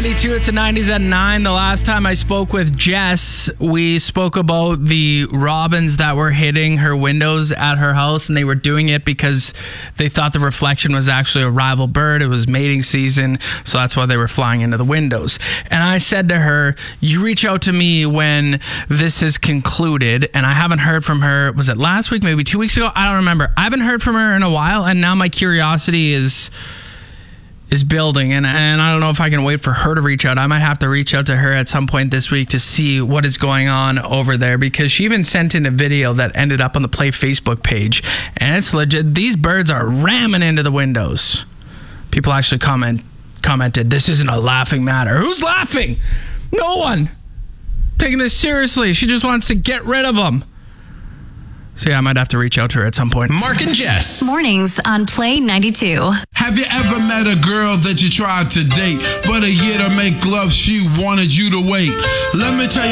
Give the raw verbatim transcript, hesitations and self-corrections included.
ninety-two, it's the nineties at nine. The last time I spoke with Jess, we spoke about the robins that were hitting her windows at her house, and they were doing it because they thought the reflection was actually a rival bird. It was mating season, so that's why they were flying into the windows. And I said to her, you reach out to me when this is concluded, and I haven't heard from her. Was it last week, maybe two weeks ago? I don't remember. I haven't heard from her in a while, and now my curiosity is... is building, and, and I don't know if I can wait for her to reach out. I might have to reach out to her at some point this week to see what is going on over there, because she even sent in a video that ended up on the Play Facebook page, and it's legit. These birds are ramming into the windows. People actually comment commented, this isn't a laughing matter. Who's laughing? No one. Taking this seriously. She just wants to get rid of them. So yeah, I might have to reach out to her at some point. Mark and Jess. Mornings on Play ninety-two. Have you ever met a girl that you tried to date, but a year to make love, she wanted you to wait? Let me tell you